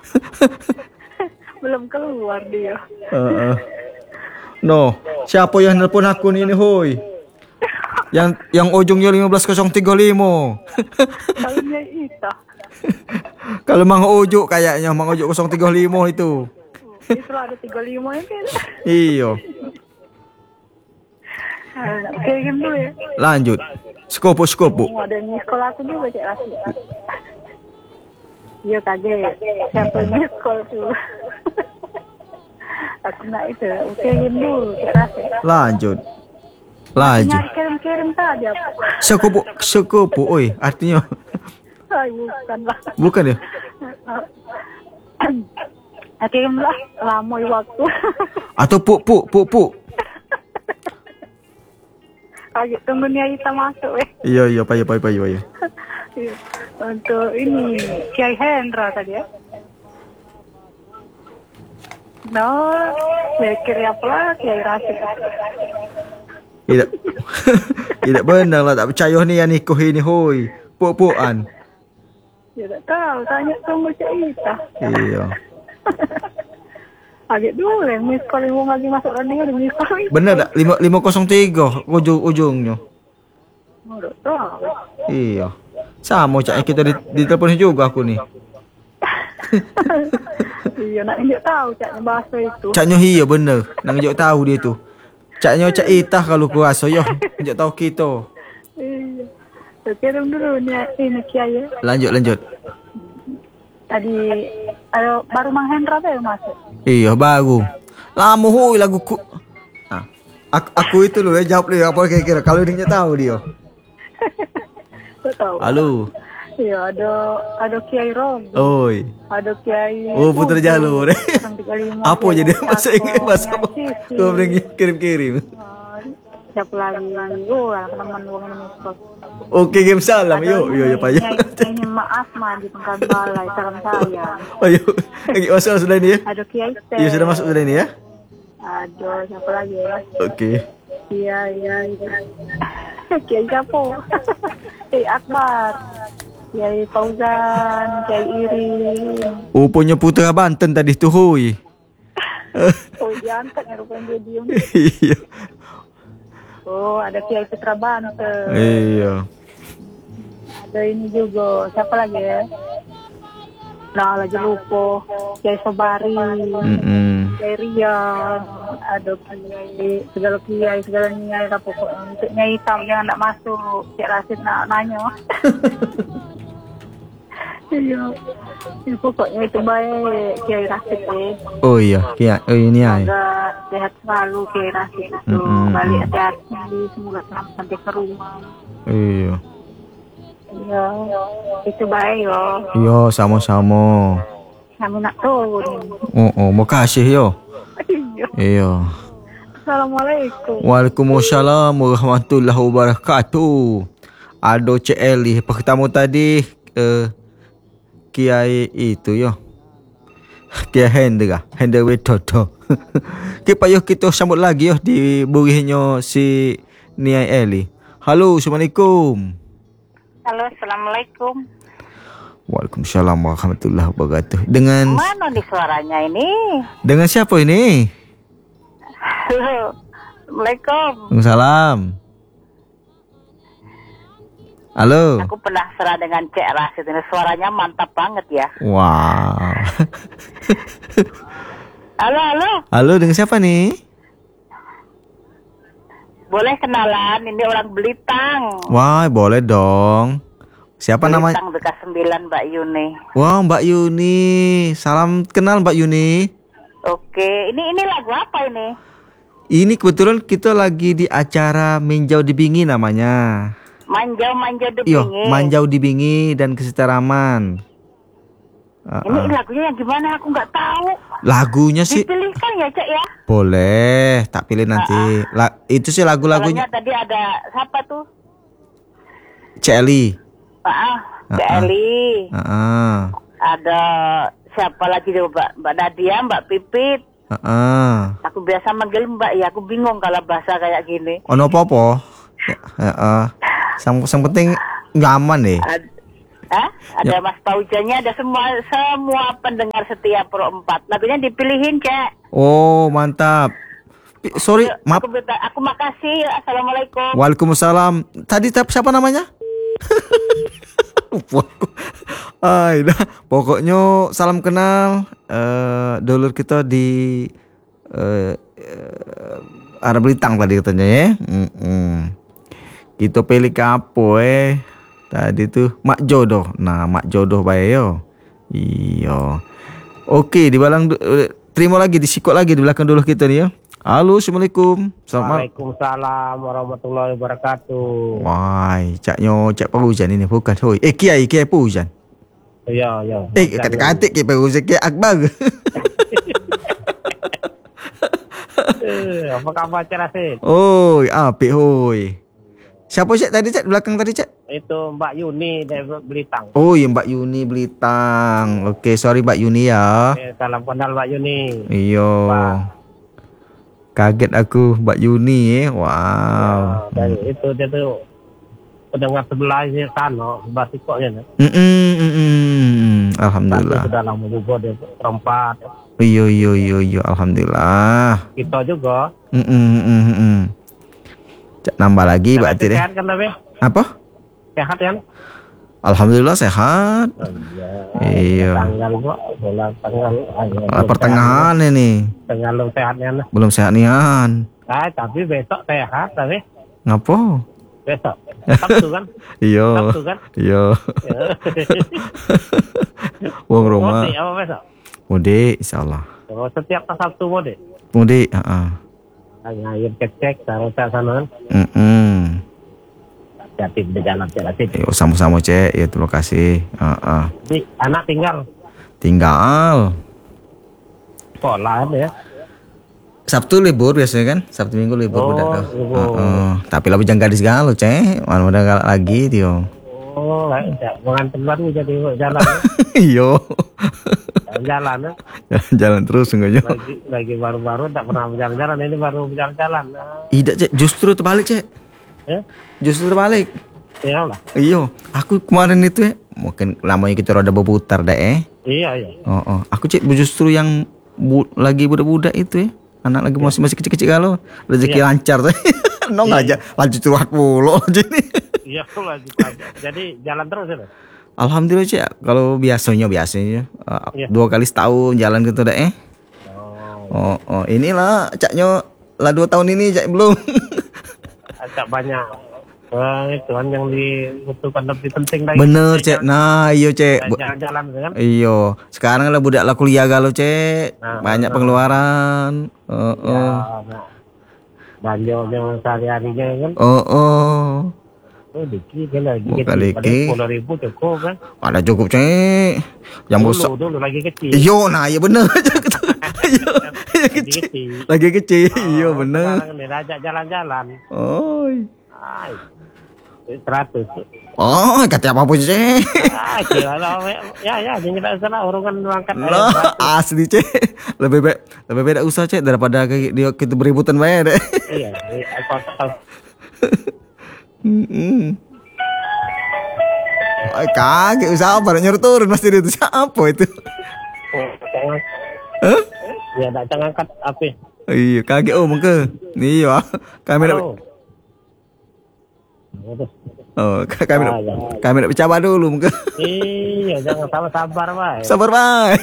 Belum keluar dia. No, siapa yang nelpon aku ini, hoi? Yang ujungnya 15035. Kalinya Ita. Kalau Mang Ojo kayaknya, Mang Ojo 035 itu. Itu ada 35 ya kan? Iya. Kirim dulu ya. Lanjut. Skopo. Ada di sekolah aku juga Cek Rasi. Iya kaget. Siapa di sekolah tuh? Aku nak itu. Kirim dulu Cek Rasi. Lanjut. Kirim tadi apa? Skopo, oi, artinya Bukan lah. bukan ya? Kirim lah. Lama waktu. Atau pu. Kaget tunggu nih Ita masuk Iya, payo. Untuk ini Kiai Hendra tadi ya. No, mikir apa lah Kiai Rasid. Tidak benar lah, tak percaya nih yang nikoh ini, hoi. Puan. Tidak tahu, tanya tunggu Cik Ita. Iya. Kaget dulu ya, miss call yang lagi masuk running ada miss call. Bener tak? 503 ujungnya. Tidak tahu. Iya. Sama cak kita di teleponnya juga aku nih. Iya, nak injak tahu caknya bahasa itu. Caknya iya bener, nak injak tahu dia tu. Caknya Cak Itah kalau ku rasa yo, injak tahu kita. Iya. Kirim dulu nih ini Kiai ya. Lanjut. Tadi ada baru Mang Hendra tuh yang masuk. Iya baru. Lama hui laguku. Nah, aku itu loh ya jawab loh apa kira-kira kalau dia tahu dia. Tahu. Halo. Iya ada Kiai Rom. Oi. Ada Kiai. Putra jalur. Apa jadi masa kau kirim. Siapa lagi? Teman uang. Oke, game salam. Yuk, Pak. Ini maaf di pengkan balai salam saya. Oh, yuk. Lagi masuk sudah ini ya? Ada Kiai. Iya, sudah masuk sudah ini ya? Ada siapa lagi ya? Oke. Iya. Kiai siapa? Kiai Akbar. Kiai Fauzan, Kiai Irin. Oh, punya putra Banten tadi tuh, hui. Oh, diangkat ya rupanya dia diem. Iya. Oh, ada Kiai Putra Banten. Iya. Ada ini juga, siapa lagi ya? Nah, lagi lupa. Kiai Sobari, Kiai Rian, ada Kiai, segala Kiai, lah pokoknya. Untuk Nyai Hitam jangan nak masuk. Cik Rasid nak nanya. Iya. Ya, pokoknya itu baik Kiai Rasid Oh iya, ini ay. Semoga sehat selalu Kiai Rasid itu. Balik hati-hati, semoga selamat sampai ke rumah. Iya. Iya, itu baik yo. Iya, sama-sama. Kami nak turun. Oh, makasih yo. Iya. Assalamualaikum. Waalaikumsalam warahmatullahi wabarakatuh. Ado Cik Eli. Pertama tadi Kiai itu yo. Kiai Hendra Widodo. Kita sambut lagi yo di burihnya si Niai Eli. Halo, Assalamualaikum. Halo, Assalamualaikum. Waalaikumsalam warahmatullahi wabarakatuh. Dengan mana nih suaranya ini? Dengan siapa ini? Assalamualaikum. Waalaikumsalam. Halo. Aku penasaran dengan Cik Rasid ini, suaranya mantap banget ya. Wow. Halo. Halo, dengan siapa nih? Boleh kenalan, ini orang Belitang. Wah, boleh dong. Siapa namanya? Belitang bekas 9 Mbak Yuni. Wah, Mbak Yuni. Salam kenal Mbak Yuni. Oke, ini lagu apa ini? Ini kebetulan kita lagi di acara Menjau di Bingi namanya. Manjau di Iya, Bingi. Manjau di Bingi dan Kesetaraman. Ini lagunya yang gimana? Aku nggak tahu. Lagunya sih. Dipilihkan ya, Cek ya? Boleh, tak pilih nanti. Itu sih lagu-lagunya. Tadi ada siapa tuh? Celi. Cek Eli. Ada siapa lagi tuh, Mbak Nadia, Mbak Pipit. Aku biasa manggil Mbak ya, aku bingung kalau bahasa kayak gini. Ono apa-apa. Yang penting nyaman nih. Ada Mas Paujannya, ada semua pendengar setia Pro 4. Lagunya dipilihin, Cek. Oh, mantap. Sorry, maaf. Aku makasih. Assalamualaikum. Waalaikumsalam. Tadi siapa namanya? Lupa aku. Dah. Pokoknya salam kenal. Dulur kita di arah Belitang tadi katanya ya. Kita pilih ke apa tadi tuh mak jodoh. Nah, mak jodoh bae yo. Iya. Oke, di balang terima lagi, disikot lagi di belakang dulu kita nih ya. Halo, assalamualaikum. Waalaikumsalam warahmatullahi wabarakatuh. Wah, cak Paujan ini bukan. Hoi. Kiai Paujan. Iya. Kata-kata Kiai Paujan, Kiai Akbar. Apa kabar Cik Rasid? Oh, apik hoi. Siapa cak tadi cak belakang tadi cak? Itu Mbak Yuni dari Belitang. Oh, ya Mbak Yuni Belitang. Oke, sorry Mbak Yuni ya. Salam kenal Mbak Yuni. Iya. Kaget aku Mbak Yuni Wow. Ya, dari itu dia tuh pendengar sebelah sana, sebelah sikoknya. Alhamdulillah. Sudah lama juga dia perempat. Iya. Alhamdulillah. Kita juga. Cak nambah lagi berarti deh. Sehat kan tapi? Apa? Sehat kan? Alhamdulillah sehat. Iya. Pertengahan ini. Belum sehatnya. Belum sehat nian. Tapi besok sehat tapi. Ngapo? Besok. Sabtu kan? Iya. Sabtu kan? Iya. Wong rumah. Mudik apa besok? Mudik insyaallah. Oh, setiap Sabtu mudik. Mudik, Ngair cek saya sana kan. Hati di jalan Cek. Yo sama-sama Cek, ya terima kasih. Jadi anak Tinggal. Sekolah ya. Sabtu libur biasanya kan? Sabtu Minggu libur budak tuh. Tapi lebih jangan gadis galau Cek. Mana udah galak lagi tio. Oh, mengantar baru jadi jalan. Iya. Jalan ya. Jalan terus enggaknya. Lagi baru-baru tak pernah jalan-jalan, ini baru jalan-jalan. Tidak Cek, justru terbalik Cek. Justru terbalik. Iya lah. Iya, aku kemarin itu mungkin lamanya kita rada berputar dah Iya. Aku Cek justru yang lagi budak-budak itu anak lagi masih kecil-kecil kalau rezeki lancar tuh. Nong aja lanjut curhat mulu jadi. Iya, lanjut aja. Jadi jalan terus ya. Alhamdulillah Cek, kalau biasanya 2 kali setahun jalan gitu dah inilah Caknya lah 2 tahun ini Cak belum. Agak banyak itu kan yang dibutuhkan lebih penting lagi. Bener Cek. Nah iya Cek. Jalan-jalan kan. Iya. Sekarang lah budak lah kuliah galau Cek. Banyak pengeluaran. Banjolnya sehari-harinya kan. Dikit kan lagi kecil. 10.000 cukup kan. Ada cukup Cek. Yang besar. Dulu lagi kecil. Iya bener. Lagi kecil. Iya bener. Sekarang diajak jalan-jalan. 100. Kata apa-apa Cek. Gila lah. Ya, jangan kita salah urungan angkat. Asli Cek. Lebih baik tak usah Cek daripada kita beributan banyak deh. Iya. Kaget usaha pada nyuruh turun pasti itu siapa itu? Ya tak ngangkat api. Iya kaget mungkin. Iya kamera. Kamera coba dulu mungkin. Iya jangan sabar Pak. Sabar Pak.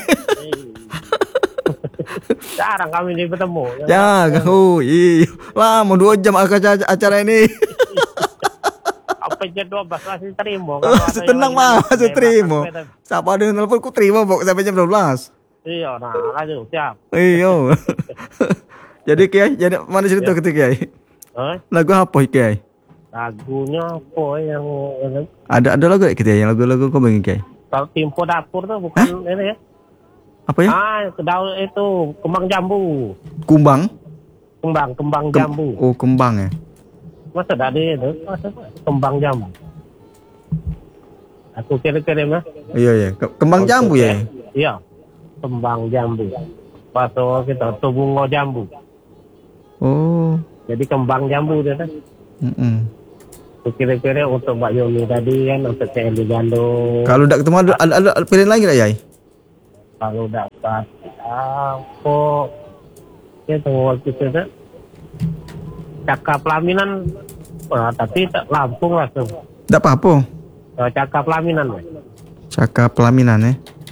Jarang kami ini bertemu. Ya, iya. Lama 2 jam acara ini. Apa aja 12 masih terima. Tenang masih terima. Siapa ada yang telepon ku terima sampai jam 12. Iya, nah lanjut siap. Iya. Jadi Kiai, mana cerita ketika Kiai? Lagu apa Kiai? Lagunya apa yang ada lagu kita yang lagu-lagu kau bagi Kiai? Kalau Timpo Dapur tuh bukan ini ya. Apa ya? Daun itu kembang jambu. Kembang Jambu. Oh, kembang ya. Masa tadi itu kembang jambu. Aku kirim ya. Iya. Kembang jambu ya. Iya. Kembang jambu. Pas kita bunga jambu. Oh. Jadi kembang jambu dia kan. Aku kira-kira untuk Mbak Yumi tadi kan, untuk CLD Gandung. Kalau tak ketemu ada pilihan lagi tak, Yai? Kalau dapat apa? Ya tunggu waktu itu tak. Cakap pelaminan, tapi tak Lampung lah tu. Tak apa-apa. Cakap pelaminan. Cakap pelaminan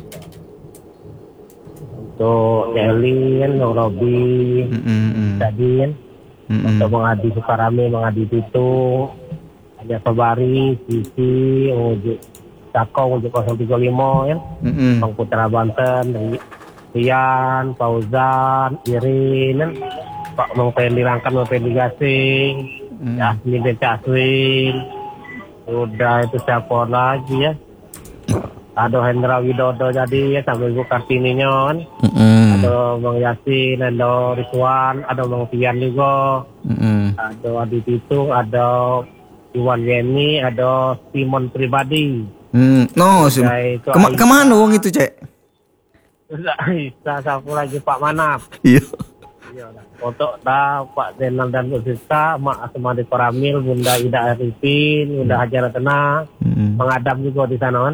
Untuk Eli kan, Robi, tadi kan. Untuk mengadi Sukarame, mengadi Pitung, ada Sobari, Sisi, Ujuk Cakong, Ujuk 035 kan. Bang Putra Banten, Rian, Fauzan, Irin kan. Pak Mang Pendi Rangkan, Mang Pendi Gasing, Yasmin dan Caswin. Udah itu siapa lagi ya? Ada Hendra Widodo jadi ya, sambil Ibu Kartininya kan. Ada Bang Yasin, ada Rizwan, ada Bang Tian juga. Ada Adi Pitung, ada Iwan Yeni, ada Simon pribadi. No, kemana wong itu, Cek? Bisa siapa lagi Pak Manap. Iya. Untuk Pak Denal dan Bu Siska, Mak Asmadi Koramil, Bunda Ida Arifin, Bunda Hajar Tenang, Bang Adam juga di sana kan.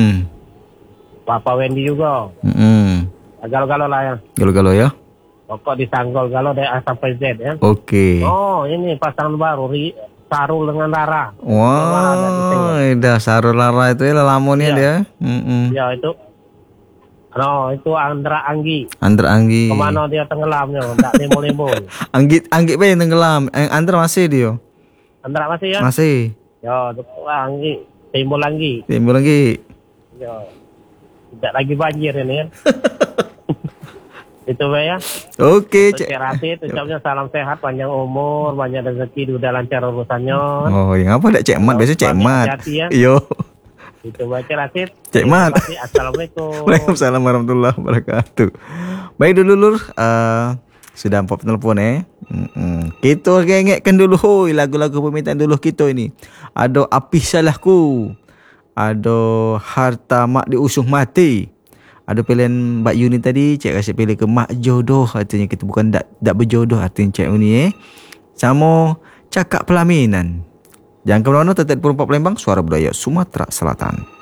Bapak Wendy juga. Galau-galau lah ya. Galau-galau ya. Pokok disanggol galau dari A sampai Z ya. Oke. Oh ini pasangan baru Sarul dengan Rara. Wah, dah Sarul Rara itu ya lamonnya dia. Ya itu. No, itu Andra Anggi. Andra Anggi. Kemana dia tenggelamnya? Tak nemo-nemo. Anggi apa yang tenggelam? Andra masih dia. Andra masih ya? Masih. Ya, itu Anggi. Timbul Anggi. Timbul Anggi. Ya. Tidak lagi banjir ini kan. Itu ya. Oke, Cek. Cek Rasid, ucapnya salam sehat, panjang umur, banyak rezeki, udah lancar urusannya. Oh, yang apa dak Cek Mat? Biasa Cek Mat. Yo. Itu baca Rasid. Cek Mat. Assalamualaikum. Waalaikumsalam warahmatullahi wabarakatuh. Baik dulu lur, sudah 4 penelpon Kita ingatkan dulu hoi lagu-lagu permintaan dulu kita ini. Ada Api Salahku. Ada Harta Mak Diusung Mati. Ada pilihan Mbak Yuni tadi, Cik kasih pilih ke Mak Jodoh. Artinya kita bukan tak berjodoh, artinya Cik Yuni Sama Cakap Pelaminan. Jangan ke mana-mana, tetap di Perempat Palembang, Suara Budaya Sumatera Selatan.